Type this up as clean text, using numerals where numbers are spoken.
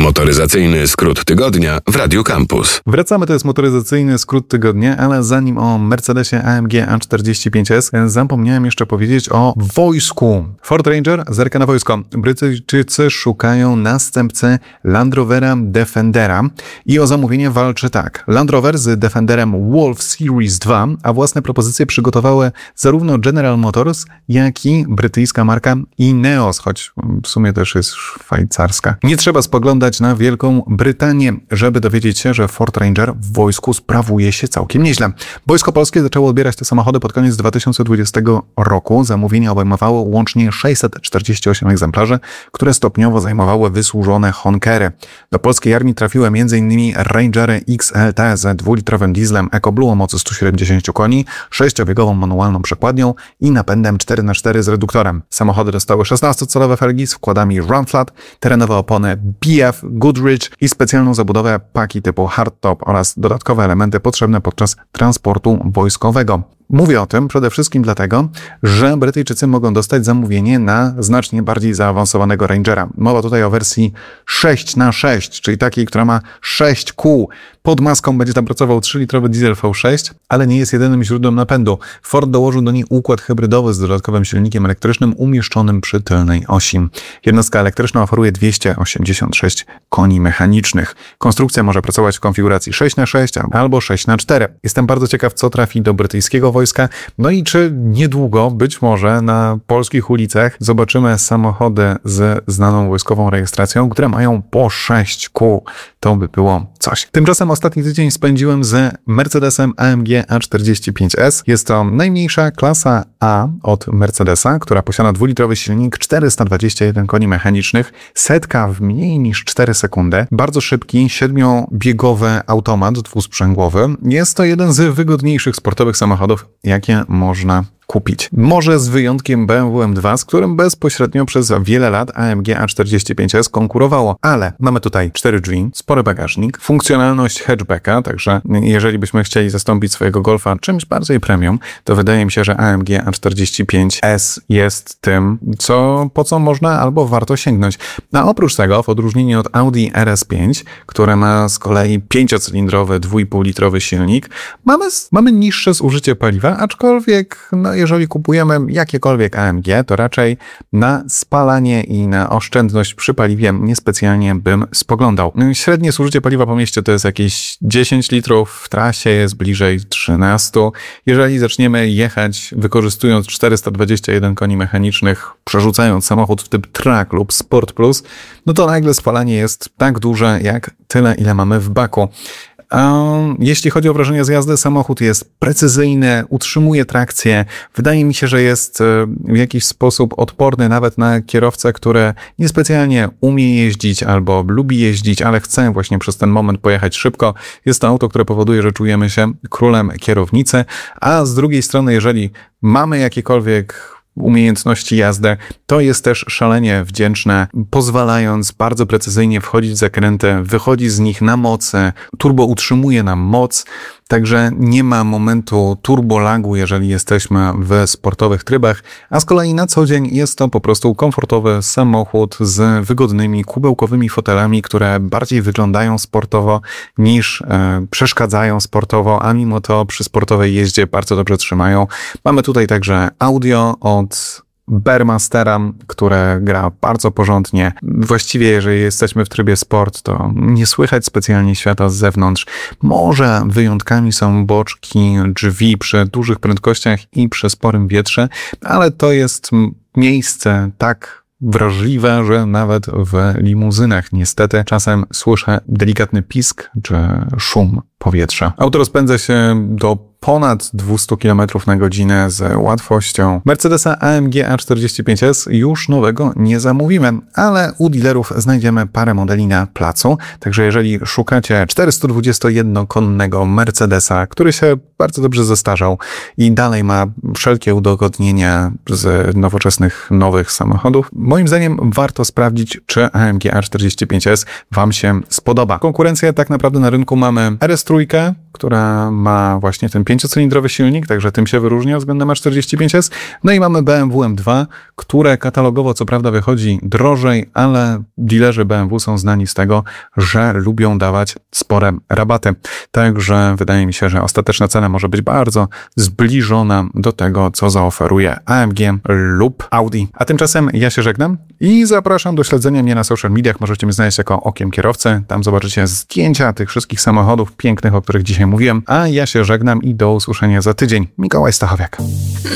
Motoryzacyjny skrót tygodnia w Radiu Campus. Wracamy, to jest motoryzacyjny skrót tygodnia, ale zanim o Mercedesie AMG A45S, zapomniałem jeszcze powiedzieć o wojsku. Ford Ranger zerka na wojsko. Brytyjczycy szukają następcy Land Rovera Defendera i o zamówienie walczy tak. Land Rover z Defenderem Wolf Series 2, a własne propozycje przygotowały zarówno General Motors, jak i brytyjska marka Ineos, choć w sumie też jest szwajcarska. Nie trzeba spoglądać na Wielką Brytanię, żeby dowiedzieć się, że Ford Ranger w wojsku sprawuje się całkiem nieźle. Wojsko Polskie zaczęło odbierać te samochody pod koniec 2020 roku. Zamówienia obejmowało łącznie 648 egzemplarzy, które stopniowo zajmowały wysłużone Honkery. Do polskiej armii trafiły m.in. Rangery XLT z 2-litrowym dieslem EcoBlue o mocy 170 koni, 6-biegową manualną przekładnią i napędem 4x4 z reduktorem. Samochody dostały 16-calowe felgi z wkładami Runflat, terenowe opony BF Goodrich i specjalną zabudowę paki typu hardtop oraz dodatkowe elementy potrzebne podczas transportu wojskowego. Mówię o tym przede wszystkim dlatego, że Brytyjczycy mogą dostać zamówienie na znacznie bardziej zaawansowanego Rangera. Mowa tutaj o wersji 6x6, czyli takiej, która ma 6 kół. Pod maską będzie tam pracował 3-litrowy diesel V6, ale nie jest jedynym źródłem napędu. Ford dołożył do niej układ hybrydowy z dodatkowym silnikiem elektrycznym umieszczonym przy tylnej osi. Jednostka elektryczna oferuje 286 koni mechanicznych. Konstrukcja może pracować w konfiguracji 6x6 albo 6x4. Jestem bardzo ciekaw, co trafi do brytyjskiego wojska, no i czy niedługo, być może na polskich ulicach zobaczymy samochody z znaną wojskową rejestracją, które mają po 6 kół. To by było coś. Tymczasem ostatni tydzień spędziłem z Mercedesem AMG A45S. Jest to najmniejsza klasa A od Mercedesa, która posiada 2-litrowy silnik, 421 koni mechanicznych, setka w mniej niż 4 sekundy, bardzo szybki, 7-biegowy automat dwusprzęgłowy. Jest to jeden z wygodniejszych sportowych samochodów, jakie można kupić. Może z wyjątkiem BMW M2, z którym bezpośrednio przez wiele lat AMG A45S konkurowało. Ale mamy tutaj 4 drzwi, spory bagażnik, funkcjonalność hatchbacka, także jeżeli byśmy chcieli zastąpić swojego Golfa czymś bardziej premium, to wydaje mi się, że AMG A45S jest tym, po co można albo warto sięgnąć. A oprócz tego, w odróżnieniu od Audi RS5, które ma z kolei 5-cylindrowy, 2,5-litrowy silnik, mamy niższe zużycie paliwa, aczkolwiek jeżeli kupujemy jakiekolwiek AMG, to raczej na spalanie i na oszczędność przy paliwie niespecjalnie bym spoglądał. Średnie zużycie paliwa po mieście to jest jakieś 10 litrów, w trasie jest bliżej 13. Jeżeli zaczniemy jechać wykorzystując 421 koni mechanicznych, przerzucając samochód w typ Track lub Sport Plus, no to nagle spalanie jest tak duże jak tyle, ile mamy w baku. Jeśli chodzi o wrażenie z jazdy, samochód jest precyzyjny, utrzymuje trakcję. Wydaje mi się, że jest w jakiś sposób odporny nawet na kierowcę, który niespecjalnie umie jeździć albo lubi jeździć, ale chce właśnie przez ten moment pojechać szybko. Jest to auto, które powoduje, że czujemy się królem kierownicy, a z drugiej strony, jeżeli mamy jakiekolwiek umiejętności jazdy, to jest też szalenie wdzięczne, pozwalając bardzo precyzyjnie wchodzić w zakręty, wychodzi z nich na mocy, turbo utrzymuje nam moc, także nie ma momentu turbolagu, jeżeli jesteśmy w sportowych trybach, a z kolei na co dzień jest to po prostu komfortowy samochód z wygodnymi kubełkowymi fotelami, które bardziej wyglądają sportowo niż przeszkadzają sportowo, a mimo to przy sportowej jeździe bardzo dobrze trzymają. Mamy tutaj także audio od Bearmastera, które gra bardzo porządnie. Właściwie, jeżeli jesteśmy w trybie sport, to nie słychać specjalnie świata z zewnątrz. Może wyjątkami są boczki drzwi przy dużych prędkościach i przy sporym wietrze, ale to jest miejsce tak wrażliwe, że nawet w limuzynach niestety czasem słyszę delikatny pisk czy szum powietrza. Auto rozpędza się do ponad 200 km na godzinę z łatwością. Mercedesa AMG A45S już nowego nie zamówimy, ale u dealerów znajdziemy parę modeli na placu, także jeżeli szukacie 421-konnego Mercedesa, który się bardzo dobrze zestarzał i dalej ma wszelkie udogodnienia z nowoczesnych, nowych samochodów, moim zdaniem warto sprawdzić, czy AMG A45S Wam się spodoba. Konkurencję tak naprawdę na rynku mamy RS3, która ma właśnie ten 5-cylindrowy silnik, także tym się wyróżnia względem A45S. No i mamy BMW M2, które katalogowo co prawda wychodzi drożej, ale dealerzy BMW są znani z tego, że lubią dawać spore rabaty. Także wydaje mi się, że ostateczna cena może być bardzo zbliżona do tego, co zaoferuje AMG lub Audi. A tymczasem ja się żegnam i zapraszam do śledzenia mnie na social mediach. Możecie mnie znaleźć jako Okiem Kierowcy. Tam zobaczycie zdjęcia tych wszystkich samochodów pięknych, o których dzisiaj mówiłem. A ja się żegnam i do usłyszenia za tydzień. Mikołaj Stachowiak.